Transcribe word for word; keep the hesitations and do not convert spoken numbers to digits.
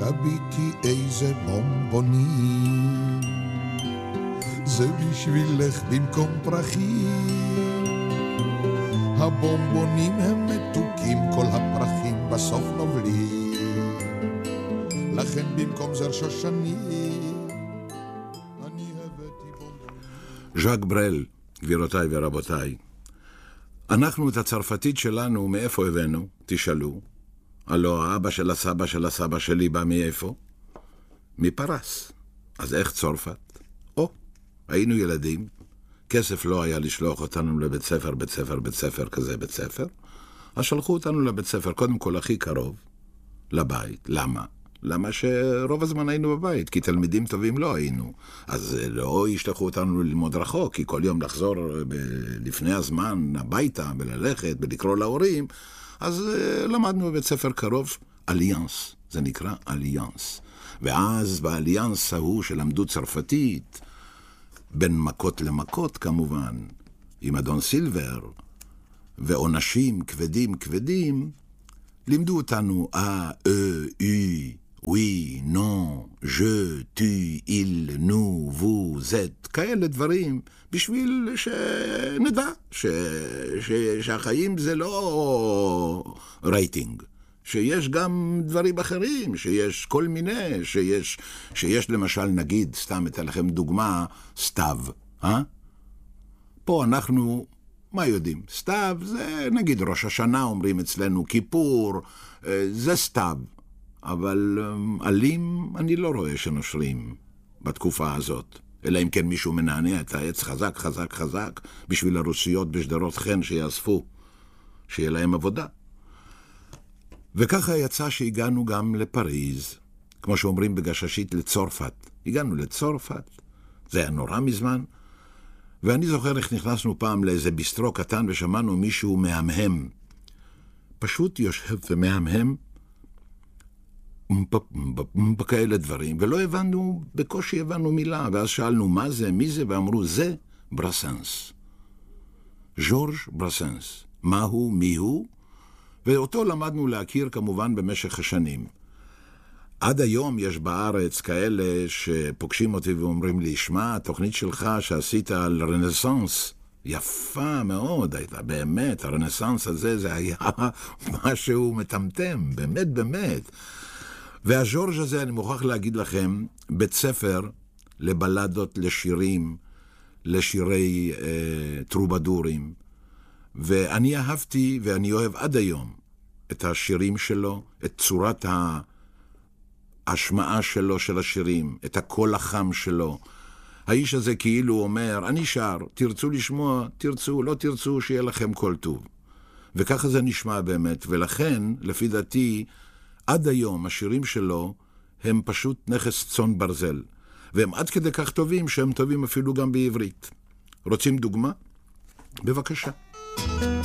תביטי איזה בומבונים, זה בשבילך במקום פרחים. הבומבונים הם מתוקים, כל הפרחים בסוף נובלים, לכן במקום זר שושנים אני הבאתי בומבונים. ז'אק ברל, גבירותיי ורבותיי, אנחנו את הצרפתית שלנו מאיפה הבאנו? תשאלו. הלא האבא של הסבא של הסבא שלי בא מאיפה? מפרס. אז איך צרפת? או, היינו ילדים, כסף לא היה לשלוח אותנו לבית ספר, בית ספר, בית ספר, כזה בית ספר. אז שלחו אותנו לבית ספר, קודם כל הכי קרוב, לבית. למה? למה שרוב הזמן היינו בבית, כי תלמידים טובים לא היינו. אז לא ישלחו אותנו ללמוד רחוק, כי כל יום לחזור ב- לפני הזמן הביתה, וללכת, ולקרוא להורים, אז למדנו בבית ספר קרוב, אליאנס, זה נקרא אליאנס. ואז באליאנס ההוא שלמדו צרפתית, בין מכות למכות כמובן, עם אדון סילבר, ועונשים כבדים כבדים, לימדו אותנו אה, אה, אי, oui, non, je, tu, il, nous, vous, z, כאלה דברים, בשביל שנדע ש, ש, שהחיים זה לא רייטינג, שיש גם דברים אחרים, שיש כל מיני, שיש, שיש למשל, נגיד, סתם אתן לכם דוגמה, סתיו, אה? פה אנחנו, מה יודעים? סתיו זה, נגיד, ראש השנה אומרים אצלנו, כיפור, זה סתיו. אבל עלים אני לא רואה שנושרים בתקופה הזאת, אלא אם כן מישהו מנענע את העץ חזק, חזק, חזק, בשביל הרוסיות בשדרות חן שיאספו, שיהיה להם עבודה. וככה יצא שהגענו גם לפריז, כמו שאומרים בגששית לצרפת. הגענו לצרפת, זה היה נורא מזמן, ואני זוכר איך נכנסנו פעם לאיזה ביסטרו קטן ושמענו מישהו מהמהם. פשוט יושב ומהמהם, בכאלה דברים, ולא הבנו, בקושי הבנו מילה, ואז שאלנו מה זה, מי זה, ואמרו זה ברסנס, ז'ורג' ברסנס. מה הוא, מי הוא? ואותו למדנו להכיר כמובן במשך השנים. עד היום יש בארץ כאלה שפוגשים אותי ואומרים לי, שמע, התוכנית שלך שעשית על רנסנס, יפה מאוד הייתה, באמת, הרנסנס הזה זה היה משהו מטמטם, באמת, באמת. והז'ורג' הזה, אני מוכרח להגיד לכם, בית ספר לבלדות, לשירים, לשירי אה, טרובדורים, ואני אהבתי ואני אוהב עד היום את השירים שלו, את צורת ההשמעה שלו של השירים, את הקול החם שלו. האיש הזה כאילו אומר, אני שר, תרצו לשמוע, תרצו, לא תרצו, שיהיה לכם קול טוב. וככה זה נשמע באמת, ולכן, לפי דעתי, עד היום השירים שלו הם פשוט נכס צאן ברזל, והם עד כדי כך טובים שהם טובים אפילו גם בעברית. רוצים דוגמה? בבקשה.